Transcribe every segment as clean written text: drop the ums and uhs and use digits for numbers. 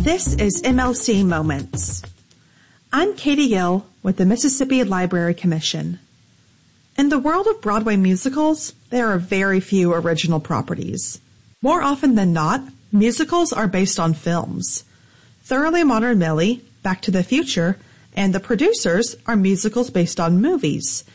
This is MLC Moments. I'm Katie Gill with the Mississippi Library Commission. In the world of Broadway musicals, there are very few original properties. More often than not, musicals are based on films. Thoroughly Modern Millie, Back to the Future, and The Producers are musicals based on movies,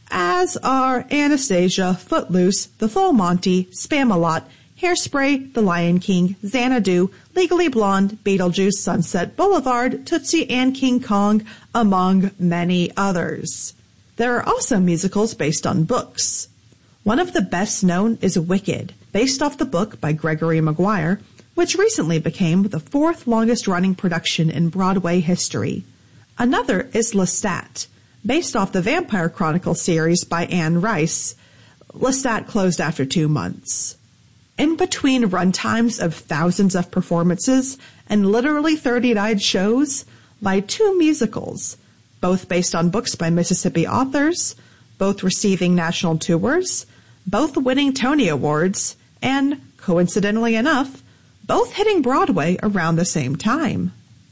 as are Anastasia, Footloose, The Full Monty, Spamalot, Hairspray, The Lion King, Xanadu, Legally Blonde, Beetlejuice, Sunset Boulevard, Tootsie, and King Kong, among many others. There are also musicals based on books. One of the best known is Wicked, based off the book by Gregory Maguire, which recently became the fourth longest running production in Broadway history. Another is Lestat, based off the Vampire Chronicles series by Anne Rice. Lestat closed after 2 months. In between runtimes of thousands of performances and literally 39 shows lie 2 musicals, both based on books by Mississippi authors, both receiving national tours, both winning Tony Awards, and, coincidentally enough, both hitting Broadway around the same time.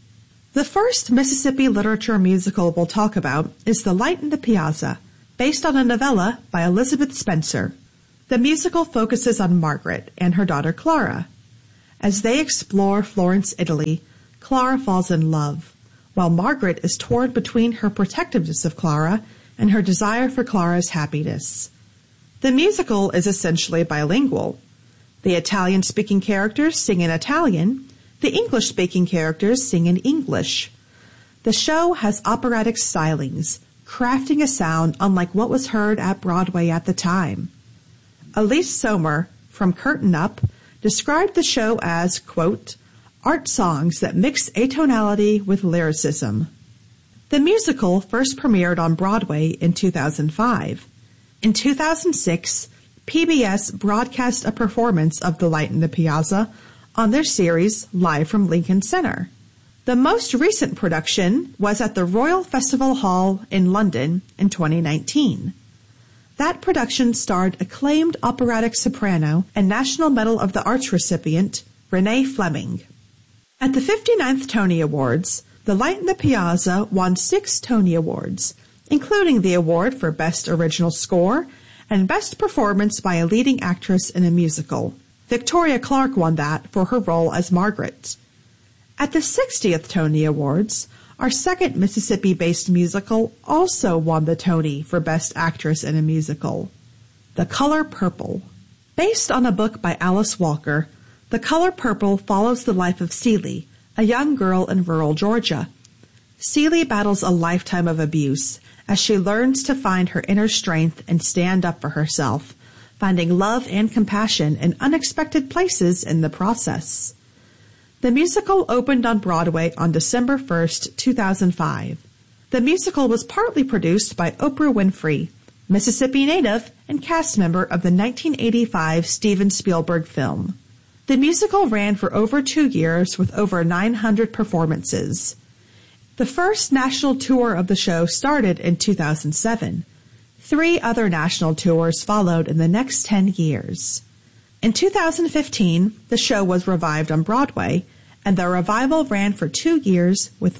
The first Mississippi literature musical we'll talk about is The Light in the Piazza, based on a novella by Elizabeth Spencer. The musical focuses on Margaret and her daughter Clara. As they explore Florence, Italy, Clara falls in love, while Margaret is torn between her protectiveness of Clara and her desire for Clara's happiness. The musical is essentially bilingual. The Italian-speaking characters sing in Italian, the English-speaking characters sing in English. The show has operatic stylings, crafting a sound unlike what was heard at Broadway at the time. Elise Sommer, from Curtain Up, described the show as, quote, art songs that mix atonality with lyricism. The musical first premiered on Broadway in 2005. In 2006, PBS broadcast a performance of The Light in the Piazza on their series Live from Lincoln Center. The most recent production was at the Royal Festival Hall in London in 2019. That production starred acclaimed operatic soprano and National Medal of the Arts recipient Renee Fleming. At the 59th Tony Awards, The Light in the Piazza won 6 Tony Awards, including the award for Best Original Score and Best Performance by a Leading Actress in a Musical. Victoria Clark won that for her role as Margaret. At the 60th Tony Awards, our second Mississippi-based musical also won the Tony for Best Actress in a Musical. The Color Purple. Based on a book by Alice Walker, The Color Purple follows the life of Celie, a young girl in rural Georgia. Celie battles a lifetime of abuse as she learns to find her inner strength and stand up for herself, finding love and compassion in unexpected places in the process. The musical opened on Broadway on December 1st, 2005. The musical was partly produced by Oprah Winfrey, Mississippi native and cast member of the 1985 Steven Spielberg film. The musical ran for over 2 years with over 900 performances. The first national tour of the show started in 2007. 3 other national tours followed in the next 10 years. In 2015, the show was revived on Broadway, and the revival ran for 2 years with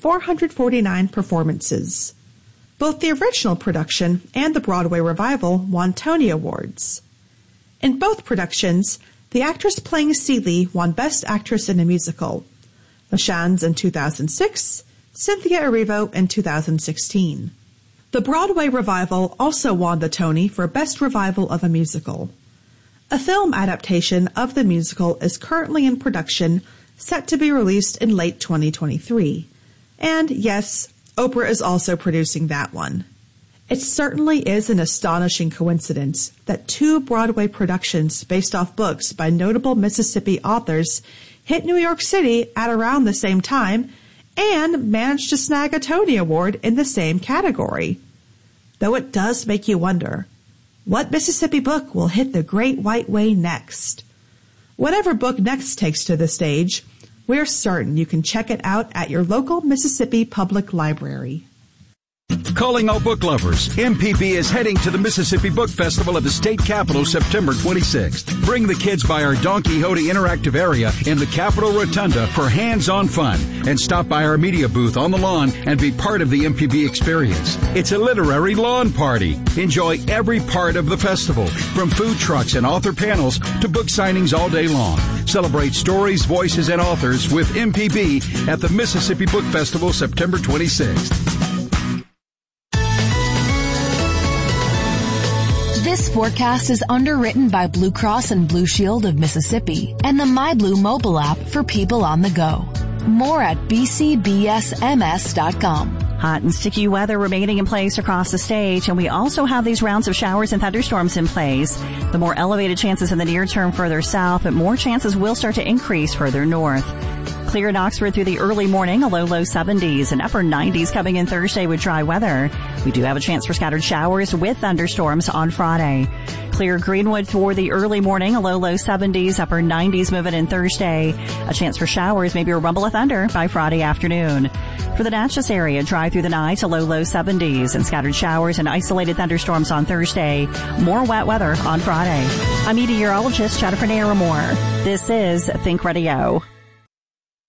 449 performances. Both the original production and the Broadway revival won Tony Awards. In both productions, the actress playing Celie won Best Actress in a Musical. LaChanze in 2006, Cynthia Erivo in 2016. The Broadway revival also won the Tony for Best Revival of a Musical. A film adaptation of the musical is currently in production, set to be released in late 2023. And yes, Oprah is also producing that one. It certainly is an astonishing coincidence that 2 Broadway productions based off books by notable Mississippi authors hit New York City at around the same time and managed to snag a Tony Award in the same category. Though it does make you wonder, what Mississippi book will hit the Great White Way next? Whatever book next takes to the stage, we're certain you can check it out at your local Mississippi Public Library. Calling all book lovers, MPB is heading to the Mississippi Book Festival at the state capitol September 26th. Bring the kids by our Don Quixote interactive area in the Capitol Rotunda for hands-on fun, and stop by our media booth on the lawn and be part of the MPB experience. It's a literary lawn party. Enjoy every part of the festival, from food trucks and author panels to book signings all day long. Celebrate stories, voices, and authors with MPB at the Mississippi Book Festival September 26th. This forecast is underwritten by Blue Cross and Blue Shield of Mississippi and the MyBlue mobile app for people on the go. More at bcbsms.com. Hot and sticky weather remaining in place across the state, and we also have these rounds of showers and thunderstorms in place. The more elevated chances in the near term further south, but more chances will start to increase further north. Clear in Oxford through the early morning, a low 70s and upper 90s coming in Thursday with dry weather. We do have a chance for scattered showers with thunderstorms on Friday. Clear Greenwood for the early morning, a low 70s, upper 90s moving in Thursday. A chance for showers, maybe a rumble of thunder by Friday afternoon. For the Natchez area, dry through the night, a low 70s and scattered showers and isolated thunderstorms on Thursday. More wet weather on Friday. I'm meteorologist Jennifer Naramore. This is Think Radio.